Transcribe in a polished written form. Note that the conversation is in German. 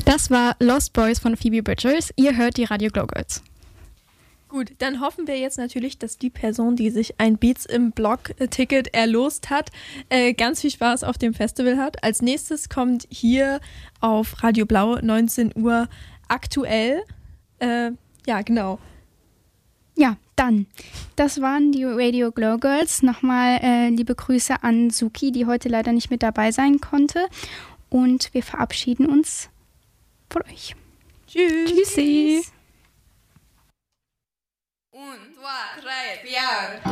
Das war Lost Boys von Phoebe Bridgers. Ihr hört die Radio Glow Girls. Gut, dann hoffen wir jetzt natürlich, dass die Person, die sich ein Beats im Blog-Ticket erlost hat, ganz viel Spaß auf dem Festival hat. Als nächstes kommt hier auf Radio Blau 19 Uhr aktuell. Ja, genau. Ja, dann. Das waren die Radio Glow Girls. Nochmal liebe Grüße an Suki, die heute leider nicht mit dabei sein konnte. Und wir verabschieden uns von euch. Tschüss. Tschüssi. 1, 2, 3, 4.